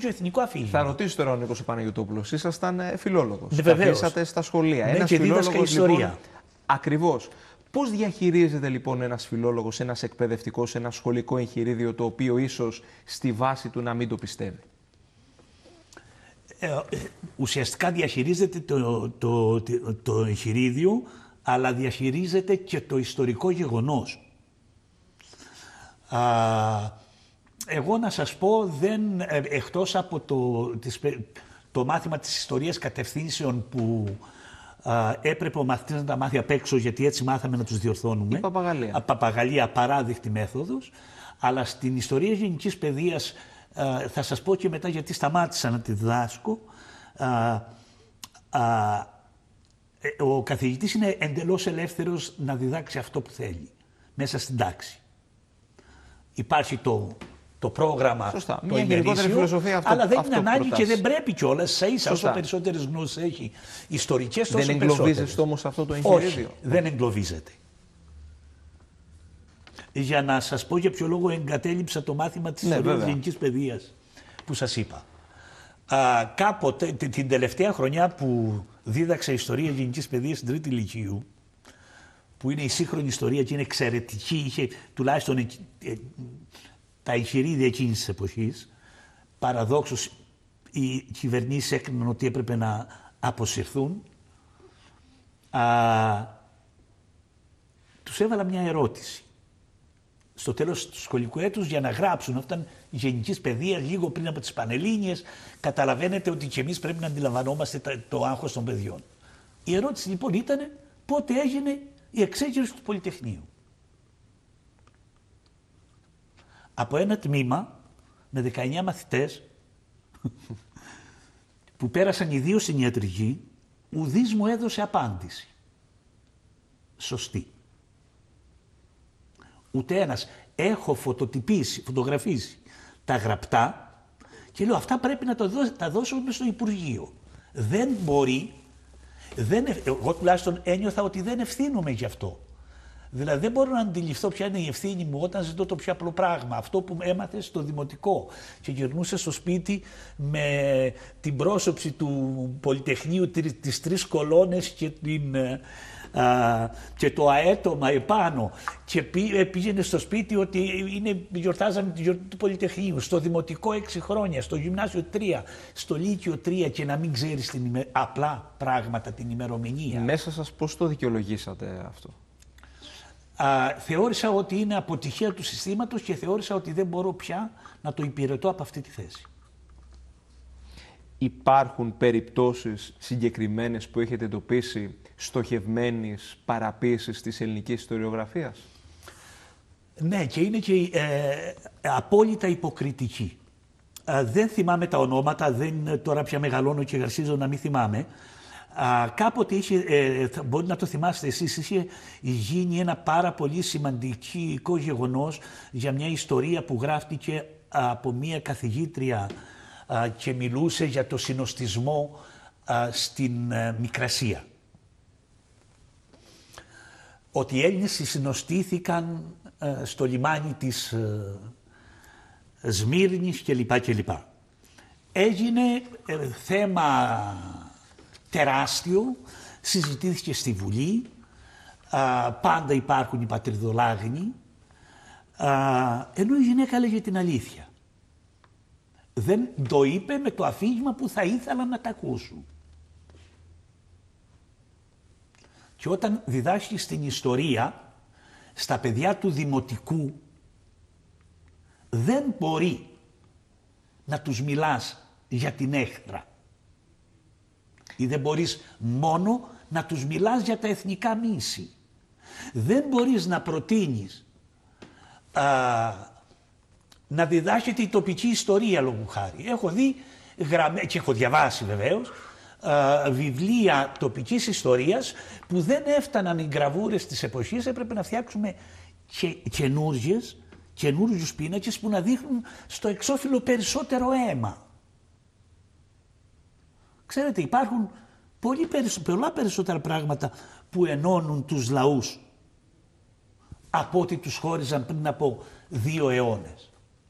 το εθνικό αφήγημα. Θα ρωτήσω τώρα ο Νίκος Παναγιωτόπουλος. Ήσασταν φιλόλογος. Βεβαίως. Καθίσατε στα σχολεία. Ναι, Ένας και δίδασκα φιλόλογος, ιστορία. λοιπόν, ακριβώς. Πώς διαχειρίζεται λοιπόν ένας φιλόλογος, ένας εκπαιδευτικός, ένα σχολικό εγχειρίδιο το οποίο ίσως στη βάση του να μην το πιστεύει? Ουσιαστικά διαχειρίζεται το εγχειρίδιο, αλλά διαχειρίζεται και το ιστορικό γεγονός. Εγώ να σας πω, εκτός από το μάθημα της ιστορίας κατευθύνσεων που έπρεπε ο μαθητής να τα μάθει απ' έξω, γιατί έτσι μάθαμε να τους διορθώνουμε. Η παπαγαλία. Παπαγαλία, απαράδεκτη μέθοδος. Αλλά στην ιστορία γενικής παιδείας, θα σας πω και μετά γιατί σταμάτησα να τη διδάσκω, ο καθηγητής είναι εντελώς ελεύθερος να διδάξει αυτό που θέλει μέσα στην τάξη. Υπάρχει το πρόγραμμα, σωστά. το Μια γενικότερη φιλοσοφία, αυτό, αλλά δεν αυτό είναι ανάγκη προτάσεις. και δεν πρέπει κιόλας. Ίσα όσο περισσότερες γνώσεις έχει ιστορικές, τόσο δεν περισσότερες. εγκλωβίζεστε όμως αυτό το εγχειρίδιο? Όχι, δεν εγκλωβίζεται. Για να σας πω για ποιο λόγο εγκατέλειψα το μάθημα της ιστορίας γενικής παιδείας που σας είπα. Κάποτε, την τελευταία χρονιά που δίδαξα ιστορία γενικής παιδείας στην Τρίτη Λυκείου, που είναι η σύγχρονη ιστορία και είναι εξαιρετική, είχε τουλάχιστον τα εγχειρίδια εκείνης της εποχής, παραδόξως οι κυβερνήσεις έκριναν ότι έπρεπε να αποσυρθούν, τους έβαλα μια ερώτηση στο τέλος του σχολικού έτους για να γράψουν. Αυτό ήταν γενικής παιδείας, λίγο πριν από τις Πανελλήνιες. Καταλαβαίνετε ότι και εμείς πρέπει να αντιλαμβανόμαστε το άγχος των παιδιών. Η ερώτηση λοιπόν ήταν πότε έγινε η εξέγερση του Πολυτεχνείου. Από ένα τμήμα με 19 μαθητές που πέρασαν οι δύο στην ιατρική, ουδής μου έδωσε απάντηση σωστή. Ούτε ένας. Έχω φωτογραφίσει τα γραπτά και λέω αυτά πρέπει να τα δώσουμε στο Υπουργείο. Δεν μπορεί, εγώ τουλάχιστον ένιωθα ότι δεν ευθύνομαι γι' αυτό. Δηλαδή δεν μπορώ να αντιληφθώ ποια είναι η ευθύνη μου όταν ζητώ το πιο απλό πράγμα. Αυτό που έμαθε στο δημοτικό και γυρνούσε στο σπίτι με την πρόσωψη του Πολυτεχνείου, τις 3 κολόνες και το αέτομα επάνω και πήγαινε στο σπίτι ότι γιορτάζαμε τη γιορτή του Πολυτεχνείου, στο δημοτικό 6 χρόνια, στο γυμνάσιο 3, στο λύκειο 3 και να μην ξέρεις απλά πράγματα, την ημερομηνία. Μέσα σας πώς το δικαιολογήσατε αυτό? Θεώρησα ότι είναι αποτυχία του συστήματος και θεώρησα ότι δεν μπορώ πια να το υπηρετώ από αυτή τη θέση. Υπάρχουν περιπτώσεις συγκεκριμένες που έχετε εντοπίσει στοχευμένης παραποίησης της ελληνικής ιστοριογραφίας? Ναι, και είναι και απόλυτα υποκριτική. Δεν θυμάμαι τα ονόματα, τώρα πια μεγαλώνω και αρχίζω να μην θυμάμαι. Κάποτε μπορεί να το θυμάστε εσείς, είχε γίνει ένα πάρα πολύ σημαντικό γεγονός για μια ιστορία που γράφτηκε από μια καθηγήτρια και μιλούσε για το συνοστισμό στην Μικρασία. Ότι οι Έλληνες συνοστήθηκαν στο λιμάνι της Σμύρνης κλπ. Έγινε θέμα τεράστιο, συζητήθηκε στη Βουλή, πάντα υπάρχουν οι πατριδολάγνοι, ενώ η γυναίκα έλεγε την αλήθεια. Δεν το είπε με το αφήγημα που θα ήθελα να τα ακούσουν. Και όταν διδάσκεις την ιστορία στα παιδιά του δημοτικού, δεν μπορεί να τους μιλάς για την έχθρα. Ή δεν μπορείς μόνο να τους μιλάς για τα εθνικά μίση. Δεν μπορείς να προτείνεις να διδάσκεται η τοπική ιστορία λόγου χάρη. Έχω δει και έχω διαβάσει βεβαίως βιβλία τοπικής ιστορίας που δεν έφταναν οι γραβούρες της εποχής, έπρεπε να φτιάξουμε καινούριους πίνακες που να δείχνουν στο εξώφυλλο περισσότερο αίμα. Ξέρετε, υπάρχουν πολλά περισσότερα πράγματα που ενώνουν τους λαούς από ό,τι τους χώριζαν πριν από 2 αιώνες.